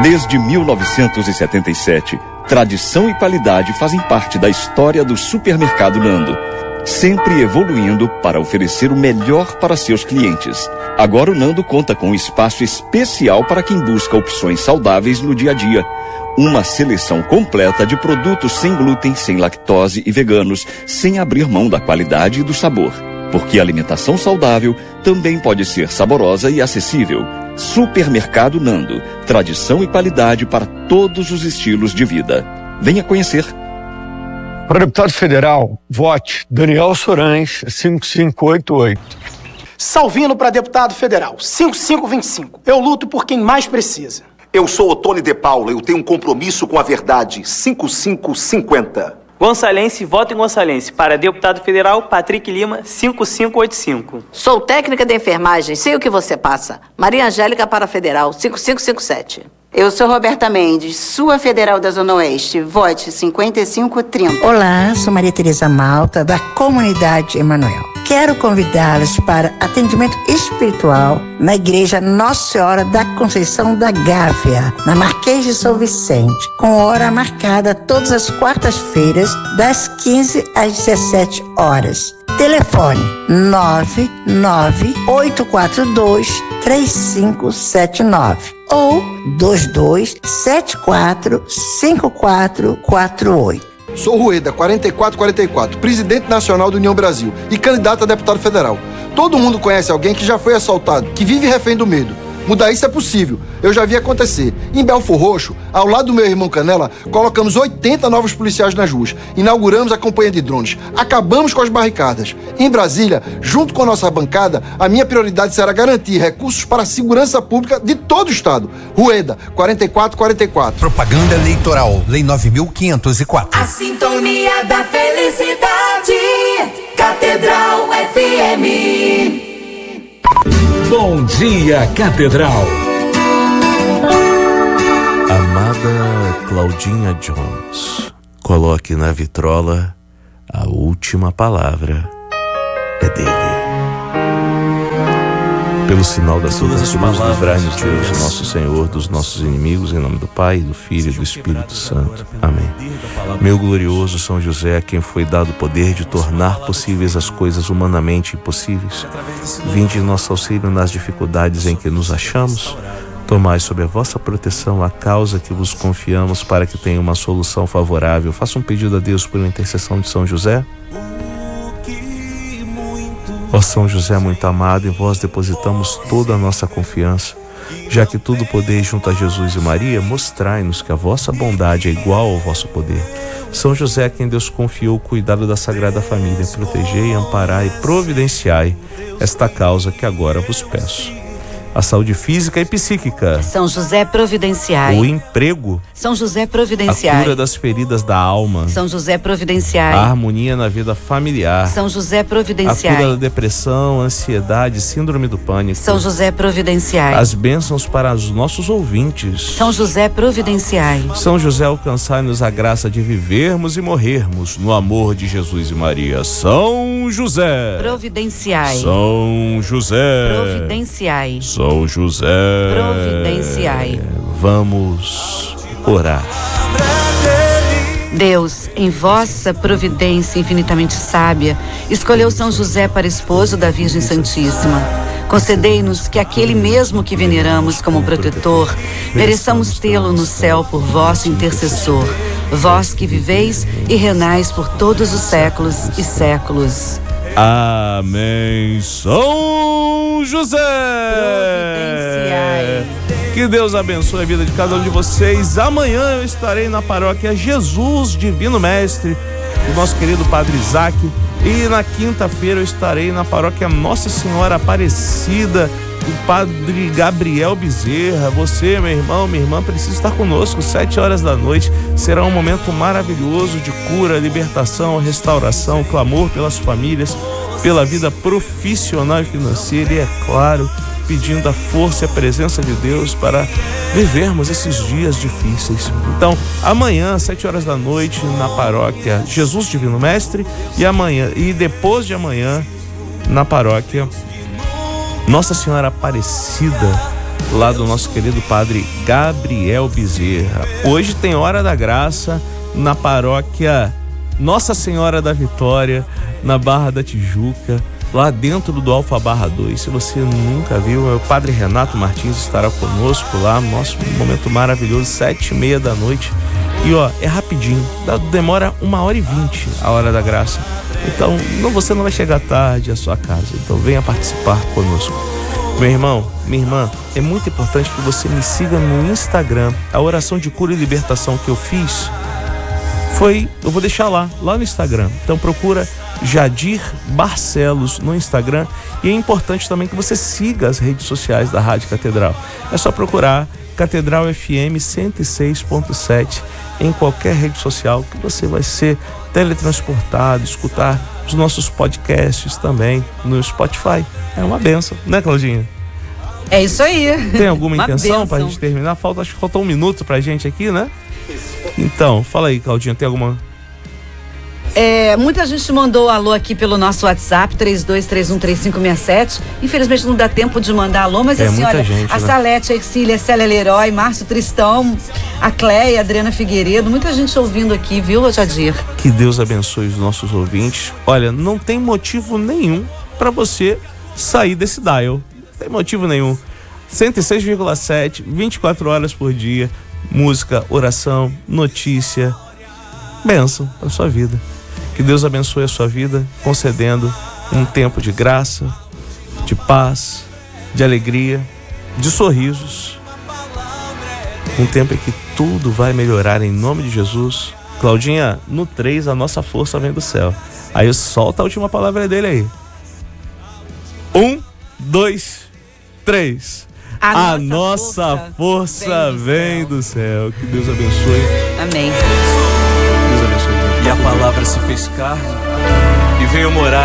Desde 1977, tradição e qualidade fazem parte da história do Supermercado Nando, sempre evoluindo para oferecer o melhor para seus clientes. Agora o Nando conta com um espaço especial para quem busca opções saudáveis no dia a dia. Uma seleção completa de produtos sem glúten, sem lactose e veganos, sem abrir mão da qualidade e do sabor. Porque a alimentação saudável também pode ser saborosa e acessível. Supermercado Nando, tradição e qualidade para todos os estilos de vida. Venha conhecer. Para deputado federal, vote Daniel Sorães, 5588. Salvino para deputado federal, 5525. Eu luto por quem mais precisa. Eu sou Otônio de Paula, eu tenho um compromisso com a verdade, 5550. Gonçalense, voto em Gonçalense. Para deputado federal, Patrick Lima, 5585. Sou técnica de enfermagem, sei o que você passa. Maria Angélica para federal, 5557. Eu sou Roberta Mendes, sua federal da Zona Oeste, vote 5530. Olá, sou Maria Tereza Malta, da Comunidade Emanuel. Quero convidá-los para atendimento espiritual na Igreja Nossa Senhora da Conceição da Gávea, na Marquês de São Vicente, com hora marcada todas as quartas-feiras, das 15 às 17 horas. Telefone 99842-3579 ou 22745448. Sou Rueda, 4444, presidente nacional da União Brasil e candidato a deputado federal. Todo mundo conhece alguém que já foi assaltado, que vive refém do medo. Mudar isso é possível. Eu já vi acontecer. Em Belfor Roxo, ao lado do meu irmão Canela, colocamos 80 novos policiais nas ruas. Inauguramos a campanha de drones. Acabamos com as barricadas. Em Brasília, junto com a nossa bancada, a minha prioridade será garantir recursos para a segurança pública de todo o estado. Rueda, 4444. Propaganda eleitoral, Lei 9.504. A sintonia da felicidade. Catedral FM. Bom dia, Catedral. Amada Claudinha Jones, coloque na vitrola a última palavra é dele. Pelo sinal da Santa Cruz, livrai-nos Deus, nosso Senhor, dos nossos inimigos, em nome do Pai, do Filho e do Espírito Santo. Amém. Meu glorioso São José, a quem foi dado o poder de tornar possíveis as coisas humanamente impossíveis, vinde em nosso auxílio nas dificuldades em que nos achamos. Tomai sob a vossa proteção a causa que vos confiamos para que tenha uma solução favorável. Faça um pedido a Deus por intercessão de São José. Ó São José muito amado, em vós depositamos toda a nossa confiança. Já que tudo podeis junto a Jesus e Maria, mostrai-nos que a vossa bondade é igual ao vosso poder. São José, a quem Deus confiou o cuidado da Sagrada Família, protegei, amparai e providenciai esta causa que agora vos peço. A saúde física e psíquica. São José providenciai. O emprego. São José providenciai. A cura das feridas da alma. São José providenciai. A harmonia na vida familiar. São José providenciai. A cura da depressão, ansiedade, síndrome do pânico. São José providenciai. As bênçãos para os nossos ouvintes. São José providenciai. São José, alcançai-nos a graça de vivermos e morrermos no amor de Jesus e Maria. São José providenciai. São José providenciai. São José providenciai. Vamos orar. Deus, em vossa providência infinitamente sábia, escolheu São José para esposo da Virgem Santíssima. Concedei-nos que aquele mesmo que veneramos como protetor, mereçamos tê-lo no céu por vosso intercessor. Vós que viveis e reinais por todos os séculos e séculos. Amém. São José providenciai. Que Deus abençoe a vida de cada um de vocês. Amanhã eu estarei na paróquia Jesus Divino Mestre, do nosso querido Padre Isaac. E na quinta-feira eu estarei na paróquia Nossa Senhora Aparecida, do Padre Gabriel Bezerra. Você, meu irmão, minha irmã, precisa estar conosco, 7 horas da noite. Será um momento maravilhoso de cura, libertação, restauração, clamor pelas famílias, pela vida profissional e financeira e, é claro, pedindo a força e a presença de Deus para vivermos esses dias difíceis. Então, amanhã, 7 horas da noite, na paróquia Jesus Divino Mestre, e depois de amanhã, na paróquia Nossa Senhora Aparecida, lá do nosso querido padre Gabriel Bezerra. Hoje tem Hora da Graça na paróquia Nossa Senhora da Vitória, na Barra da Tijuca, lá dentro do Alfa Barra 2. Se você nunca viu, o padre Renato Martins estará conosco lá, nosso momento maravilhoso, 7h30 da noite. E ó, é rapidinho, demora 1h20 a Hora da Graça. Então, você não vai chegar tarde à sua casa. Então, venha participar conosco. Meu irmão, minha irmã, é muito importante que você me siga no Instagram. A oração de cura e libertação que eu fiz eu vou deixar lá no Instagram. Então, procura Jadir Barcelos no Instagram. E é importante também que você siga as redes sociais da Rádio Catedral. É só procurar Catedral FM 106.7 em qualquer rede social, que você vai ser teletransportado, escutar os nossos podcasts também no Spotify. É uma bênção, né, Claudinha? É isso aí. Tem alguma intenção pra gente terminar? Acho que falta 1 minuto pra gente aqui, né? Então, fala aí, Claudinha, tem alguma... Muita gente mandou alô aqui pelo nosso WhatsApp, 32313567. Infelizmente não dá tempo de mandar alô, mas assim, olha, gente, a né? Salete, a Exília, a Célia Leroy, Márcio Tristão, a Cleia, a Adriana Figueiredo, muita gente ouvindo aqui, viu, Jadir? Que Deus abençoe os nossos ouvintes. Olha, não tem motivo nenhum para você sair desse dial. Não tem motivo nenhum. 106,7, 24 horas por dia, música, oração, notícia, bênção para sua vida. Que Deus abençoe a sua vida, concedendo um tempo de graça, de paz, de alegria, de sorrisos. Um tempo em que tudo vai melhorar em nome de Jesus. Claudinha, no 3 a nossa força vem do céu. Aí solta a última palavra dele aí. 1, 2, 3. A nossa força vem do céu. Que Deus abençoe. Amém. Deus abençoe. E a palavra se fez carne e veio morar